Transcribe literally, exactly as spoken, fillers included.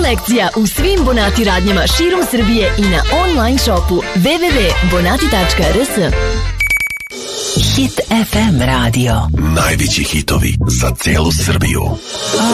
selekcija u svim Bonati radnjama širom Srbije i na online shopu w w w tačka bonati tačka r s. Hit ef em radio. Najveći hitovi za celu Srbiju.